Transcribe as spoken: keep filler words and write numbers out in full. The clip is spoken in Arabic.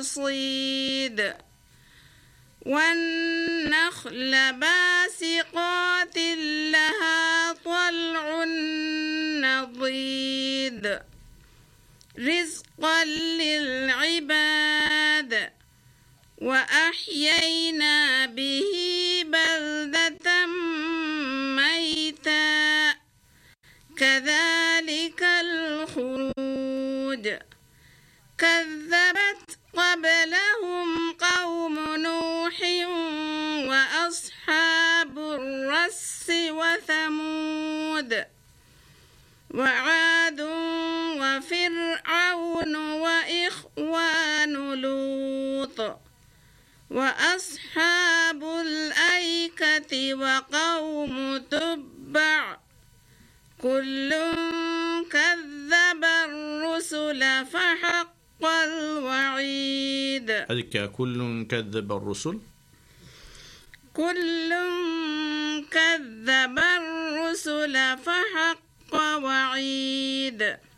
حصيد والنخل باسقات لها طلع نضيد رزقا للعباد وأحيينا به بلدة ميتا كذلك الخروج كذبت قبلهم قوم نوح وأصحاب الرس وثمود وعاد وفرعون وإخوان لوط وأصحاب الأيكة وقوم تبع كل كذب الرسل فحق الوعيد. هذيك كل كذب الرسل كل كذب الرسل فحق وعيد.